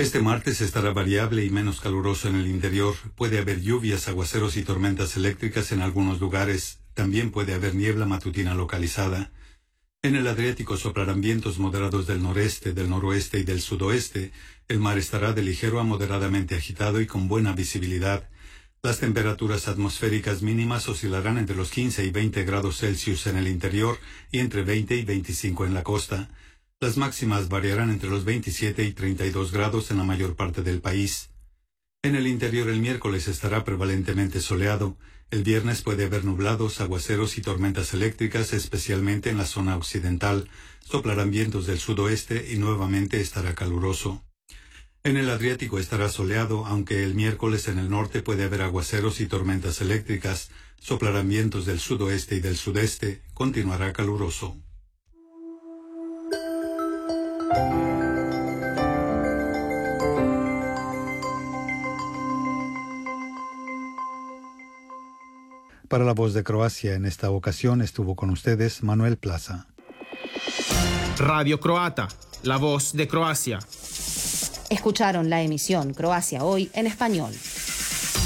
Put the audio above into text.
Este martes estará variable y menos caluroso en el interior. Puede haber lluvias, aguaceros y tormentas eléctricas en algunos lugares. También puede haber niebla matutina localizada. En el Adriático soplarán vientos moderados del noreste, del noroeste y del sudoeste. El mar estará de ligero a moderadamente agitado y con buena visibilidad. Las temperaturas atmosféricas mínimas oscilarán entre los 15 y 20 grados Celsius en el interior y entre 20 y 25 en la costa. Las máximas variarán entre los 27 y 32 grados en la mayor parte del país. En el interior el miércoles estará prevalentemente soleado. El viernes puede haber nublados, aguaceros y tormentas eléctricas, especialmente en la zona occidental. Soplarán vientos del sudoeste y nuevamente estará caluroso. En el Adriático estará soleado, aunque el miércoles en el norte puede haber aguaceros y tormentas eléctricas. Soplarán vientos del sudoeste y del sudeste. Continuará caluroso. Para La Voz de Croacia, en esta ocasión estuvo con ustedes Manuel Plaza. Radio Croata, La Voz de Croacia. Escucharon la emisión Croacia Hoy en español.